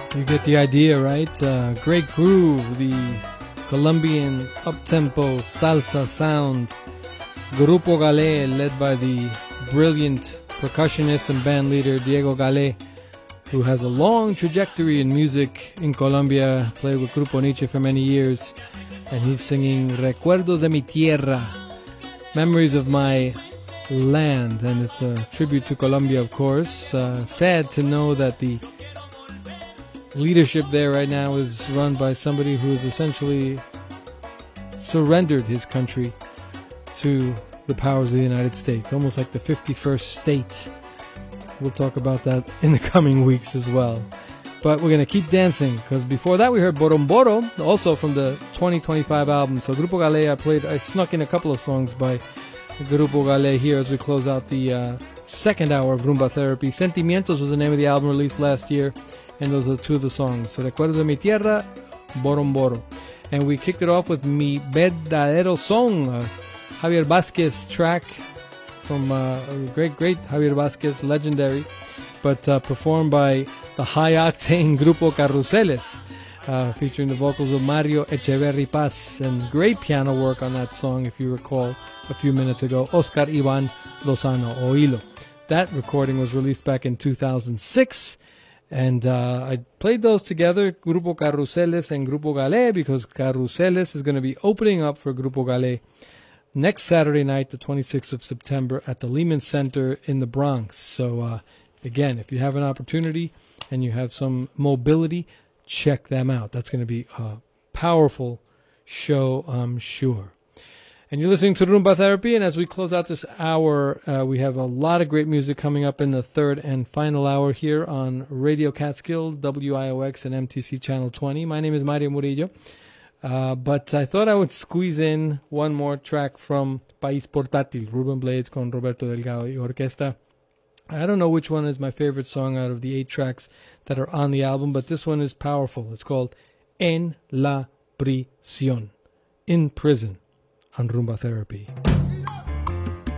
You get the idea, right? Great groove, the Colombian up-tempo salsa sound. Grupo Gale, led by the brilliant percussionist and band leader Diego Gale, who has a long trajectory in music in Colombia, played with Grupo Nietzsche for many years, and he's singing Recuerdos de mi tierra, memories of my land, and it's a tribute to Colombia, of course. Sad to know that the leadership there right now is run by somebody who has essentially surrendered his country to the powers of the United States, almost like the 51st state. We'll talk about that in the coming weeks as well. But we're going to keep dancing, because before that we heard Boromboro, also from the 2025 album. So Grupo Gale, I snuck in a couple of songs by Grupo Gale here as we close out the second hour of Rumba Therapy. Sentimientos was the name of the album released last year, and those are two of the songs. So Recuerdo de mi tierra, Boromboro. And we kicked it off with Mi Verdadero Son, Javier Vázquez track from great Javier Vázquez, legendary, but performed by the high-octane Grupo Carruseles, featuring the vocals of Mario Echeverri Paz, and great piano work on that song, if you recall, a few minutes ago, Oscar Iván Lozano, Oílo. That recording was released back in 2006, and I played those together, Grupo Carruseles and Grupo Gale, because Carruseles is going to be opening up for Grupo Gale next Saturday night, the 26th of September, at the Lehman Center in the Bronx. So, again, if you have an opportunity and you have some mobility, check them out. That's going to be a powerful show, I'm sure. And you're listening to Rumba Therapy, and as we close out this hour, we have a lot of great music coming up in the third and final hour here on Radio Catskill, WIOX, and MTC Channel 20. My name is Mario Murillo. But I thought I would squeeze in one more track from País Portátil, Ruben Blades con Roberto Delgado y Orquesta. I don't know which one is my favorite song out of the 8 tracks that are on the album, but this one is powerful. It's called En la Prisión, In Prison, on Rumba Therapy.